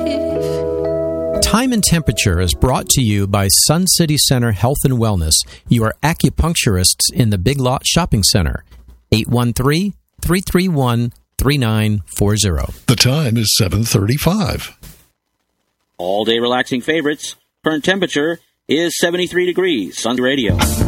Time and Temperature is brought to you by Sun City Center Health and Wellness, your acupuncturists in the Big Lot Shopping Center. 813-331-3940. The time is 7:35. All day relaxing favorites. Current temperature is 73 degrees. Sun Radio.